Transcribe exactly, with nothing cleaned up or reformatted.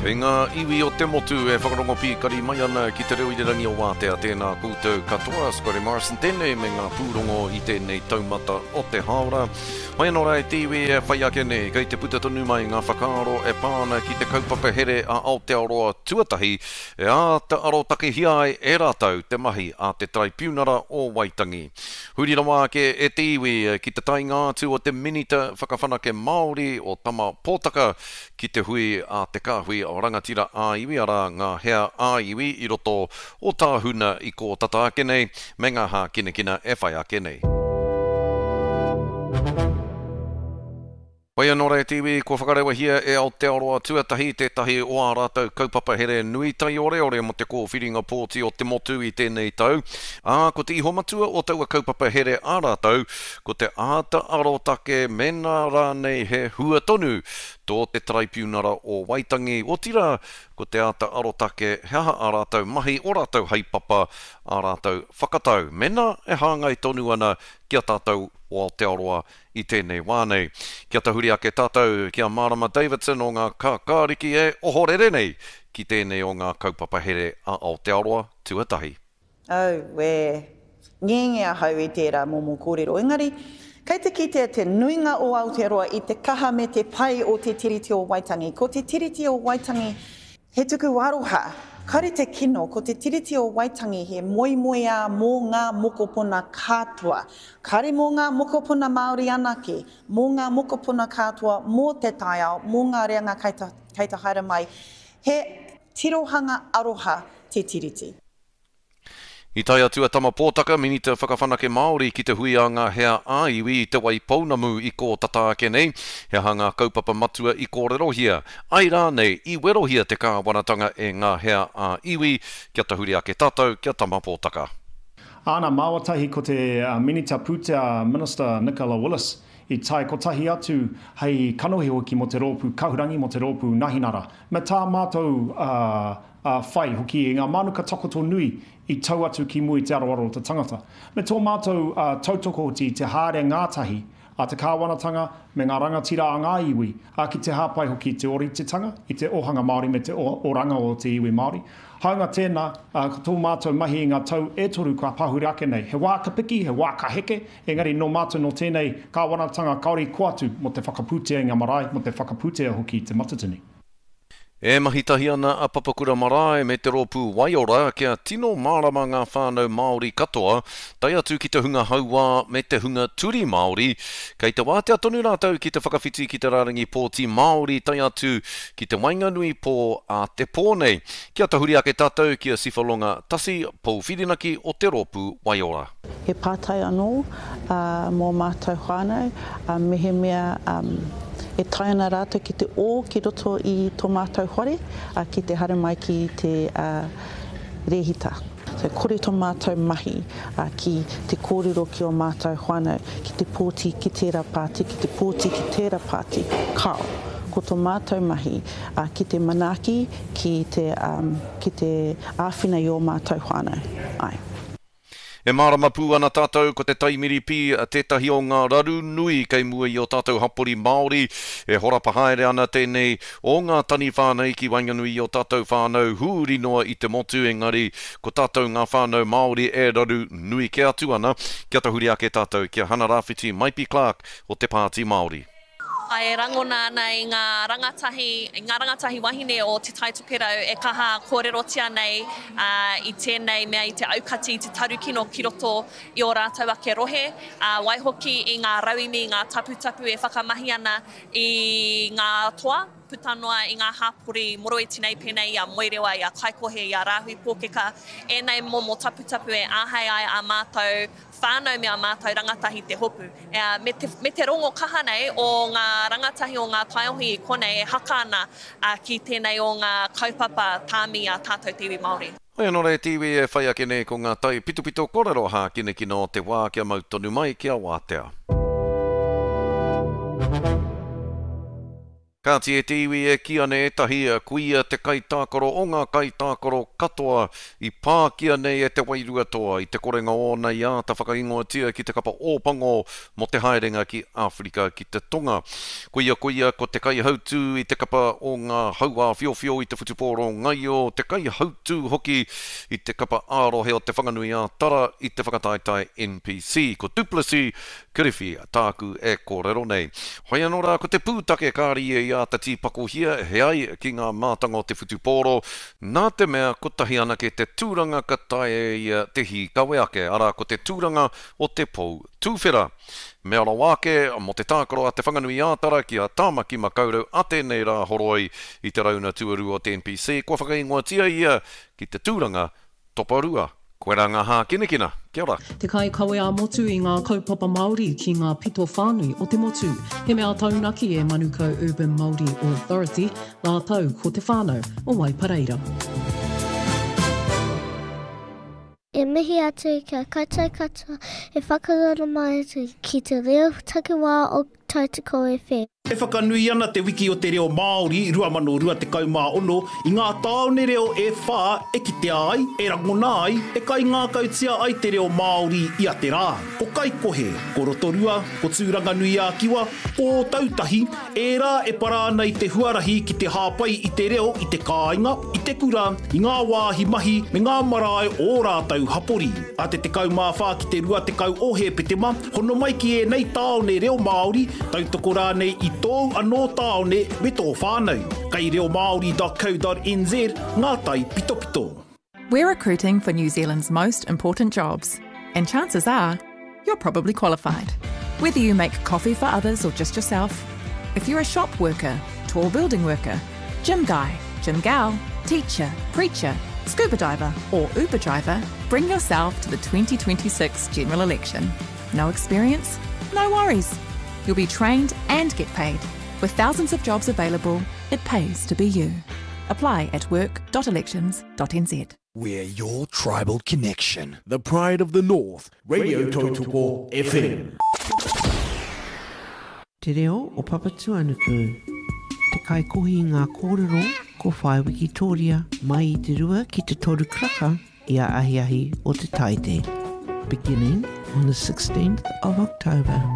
Kei ngā iwi o te motu e whakarongo pīkari mai ana ki te reo i te rangi o wātea tēnā koutou katoa. Skore Morrison tēnei me ngā pūrongo i tēnei taumata o te haora. Mai anō rā e te iwi e whai ake nei, kei te puta tonu mai ngā whakaaro e pāna ki te kaupapa here a Aotearoa tuatahi e a te arotake hiai e rātau te mahi a te tribunara o Waitangi. Huri rawa ake e te iwi ki te tainga atu o te minita whakawhanake Māori o Tama Pōtaka ki te hui a te kāhui o rangatira a iwi ara ngā hea a iwi i roto o tāhuna i ko tata ake nei, me ngā hā kina kina e whai ake nei. Wai anō rā e te iwi, ko whakarewa hia e Aotearoa tuatahi tētahi o ā rātau kaupapa here nui tai ore ore mo te kōwhiringa pōti o te motu i tēnei tau. Ā, ko te iho matua o taua kaupapa here ā rātau, ko te āta arotake mena rānei he hua tonu tō te tribunara o Waitangi. O tira, ko te āta arotake heaha ā rātau mahi o rātau haipapa ā rātau whakatau. Mena e hāngai tonu ana kia tātou o Aotearoa i tēnei wānei. Kia tahuri ake tātou kia Marama Davidson o ngā kākāriki e ohorere nei ki tēnei o ngā kaupapa here a Aotearoa tuatahi. Au, we ngengia hau i tērā momo kōrero. Engari, kei te kitea te nuinga o Aotearoa i te kaha me te pai o te tiriti o Waitangi. Ko te tiriti o Waitangi he tuku aroha. Kare te kino, ko te tiriti o Waitangi he moimoia mō ngā mokopuna kātua. Kare mō ngā mokopuna Māori anake, mō ngā mokopuna kātua mō te taiao, mō ngā reanga kei ta, kei ta haere mai. He tirohanga aroha te tiriti. I tai atu a Tama Pōtaka, minita whakawhanake Māori ki te hui a ngā hea a iwi i te wai pounamu i ko tata ake nei, he hanga kaupapa matua i kōrerohia. Ai rā nei, i werohia te kāwanatanga e ngā hea a iwi, kia tahuri ake tātou, kia Tama Pōtaka. Ana māwatahi ko te uh, minita putea Minister Nicola Willis, i tai kotahi atu hei kanohi hoki mo te rōpū kahurangi mo te rōpū Nahinara. Me tā mātou uh, uh, whai hoki e ngā manuka takoto nui i tau atu ki mui te aroaro o te tangata. Me tō mātou uh, tautoko ti te haere ngātahi a te kāwanatanga me ngā rangatira a ngā iwi a ki te hāpai hoki te orititanga i te ohanga Māori me te oranga o te iwi Māori. Haunga tēnā, uh, ko tō mātou mahi i ngā tau e toru kua pahuri ake nei. He wā ka piki, he wā ka heke, engari no mātou no tēnei kāwanatanga kaori koatu mo te whakaputea i ngā marae, mo te whakaputea hoki te matatini. E mahitahi ana a Papakura Marae me te rōpū Waiora kia tino marama ngā whānau Māori katoa, tai atu ki te hunga haua me te hunga turi Māori, kei te wātea tonu rātau ki te whakawhiti ki te rārangi pōti Māori, tai atu ki te wainganui pō a te pōnei. Kia tahuri ake tātou kia sifalonga tasi pou whirinaki o te rōpū Waiora. He pātai anō uh, mō mātou whānau, uh, mehe mea um, e tai ana rātou ki te o ki roto i tō mātou hore, uh, ki te hara mai ki te uh, rehita. So, kore tō mātou mahi uh, ki te kōrero ki o mātou whānau, ki te pōti ki tērā pāti, ki te pōti ki tērā pāti, kao. Ko tō mātou mahi uh, ki te manaki, ki te, um, ki te āwhina i o mātou whānau. Ai. E marama pū ana tātou ko te taimiri pi tētahi o ngā raru nui kei mua i o tātou hapori Māori, e horapa haere ana tēnei o ngā tani whānau ki wainganui i o tātou whānau huri noa i te motu, engari ko tātou ngā whānau Māori e raru nui ke atu ana, kia tahuri ake tātou kia hana rāwhiti Maipi Clark o te pāti Māori. Ai rangona ana i ngā rangatahi, ngā rangatahi wahine o te taitokerau e kaha kōrerotia nei uh, i tēnei mea i te aukati, te tarukino ki roto i o rātau ake rohe. Uh, waihoki i ngā rauimi, ngā taputapu e whakamahi ana i ngā toa, putanoa i ngā hāpori moro e tinei penei a moerewa i a kaikohe i a rāhui pōkeka. E nei momo taputapu e āhei ai a mātou whānau mea mātou rangatahi te hopu. E, me, te, me te rongo kaha nei o ngā rangatahi o ngā taiohi i konei e haka ana a, ki tēnei o ngā kaupapa tāmi a tātou te iwi Māori. Hoi anō rei te iwi e whai ake nei ko ngā tai pitupito kōrero hā kine kino te wā kia mautonu mai kia wātea. Ka te e te iwi e kia ne etahi a kuia te kaitākaro o ngā kaitākaro katoa i pā kia nei e te wairua toa i te korenga o nei a ta whakaingoa tia ki te kapa ōpango mo te haerenga ki Afrika ki te tonga. Kuia kuia ko te kai hautu i te kapa o ngā haua whiowhio i te whutupōro ngai o te kai hautu hoki i te kapa ārohe o te whanganui a tara i te whakataitai N P C. Ko Duplessis Kiriwhi tāku e kōrero nei. Hoi anō rā ko te pūtake kāri e a ta tīpako hia, he ai ki ngā mātanga o te whutupōro, nā te mea ko tahi ana ke te tūranga ka tae ia te hi kawe ake, ara ko te tūranga o te pou tūwhera. Me ara wāke, mo te tākaro a te whanganui ātara ki a tāmaki makaurau a tēnei rā horoi i te rauna tuaru o te N P C, kua whakaingoa tia ia ki te tūranga toparua. Koe rā ngā hā kinekina. Kia ora. Te kai kawe a motu i ngā kaupapa Māori ki ngā pito whānui o te motu. He mea taunaki e Manukau Urban Māori Authority, ngā tau ko te whānau o Waipareira. E mihi atu kia kaitai katoa e whakarara mai atu ki te reo takiwā o Tautoko F M. E whakanui ana te wiki o te reo Māori i rua mano rua te kaumā ono i ngā tāone reo e whā e ki te ai, e rangona ai, e kai ngā kautia ai te reo Māori i a te rā. Ko kai kohe, ko rotorua, ko tūranga nui a kiwa, ko tautahi, e rā e para ana i te huarahi ki te hāpai i te reo i te kāinga, i te kura, i ngā wāhi mahi, me ngā marae o rātau hapori. A te te kaumā whā ki te rua te kau ohe petema, hono mai ki e nei tāone reo Māori, tautoko rā nei i tōu anō tāone me tō whānau. Kai reo Māori dot co dot n z, ngā tai pito pito. We're recruiting for New Zealand's most important jobs, and chances are you're probably qualified. Whether you make coffee for others or just yourself, if you're a shop worker, tall building worker, gym guy, gym gal, teacher, preacher, scuba diver or Uber driver, bring yourself to the twenty twenty-six general election. No experience? No worries. You'll be trained and get paid. With thousands of jobs available, it pays to be you. Apply at work dot elections dot n z. We're your tribal connection. The pride of the North. Radio Tautoko F M. Te reo o Papatuanuku. Te kai kohi ngā kōrero ko whai Wikitoria mai i te rua ki te toru kraka i a ahi ahi o te taite. Beginning on the sixteenth of October.